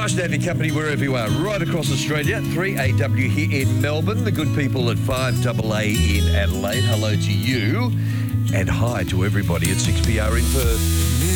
Nice to have your company wherever you are, right across Australia. 3AW here in Melbourne. The good people at 5AA in Adelaide. Hello to you. And hi to everybody at 6PR in Perth.